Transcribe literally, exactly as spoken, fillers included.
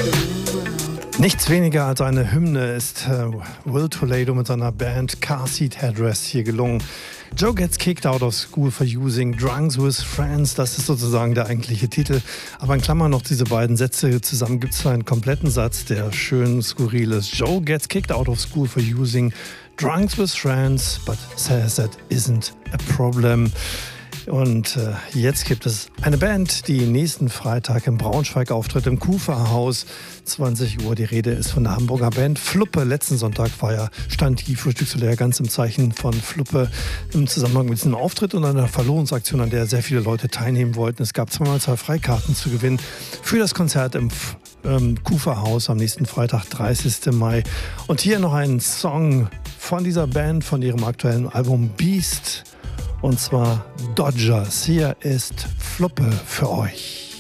Nichts weniger als eine Hymne ist äh, Will Toledo mit seiner Band Car Seat Headrest hier gelungen. Joe gets kicked out of school for using drunks with friends. Das ist sozusagen der eigentliche Titel. Aber in Klammern noch diese beiden Sätze zusammen gibt es einen kompletten Satz, der schön skurril ist. Joe gets kicked out of school for using drunks with friends, but says that isn't a problem. Und äh, jetzt gibt es eine Band, die nächsten Freitag im Braunschweig auftritt, im Kufa-Haus, zwanzig Uhr. Die Rede ist von der Hamburger Band Fluppe. Letzten Sonntag war ja, stand die Frühstücksfeier ganz im Zeichen von Fluppe im Zusammenhang mit diesem Auftritt und einer Verlosungsaktion, an der sehr viele Leute teilnehmen wollten. Es gab zweimal zwei Freikarten zu gewinnen für das Konzert im ähm, Kufa-Haus am nächsten Freitag, dreißigsten Mai. Und hier noch ein Song von dieser Band, von ihrem aktuellen Album Beast. Und zwar Dodgers. Hier ist Fluppe für euch.